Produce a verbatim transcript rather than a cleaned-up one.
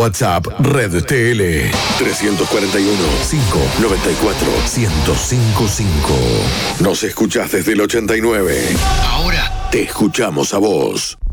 WhatsApp Red T L tres cuatro uno, cinco nueve cuatro, uno cero cinco cinco. Nos escuchás desde el ochenta y nueve. Ahora te escuchamos a vos.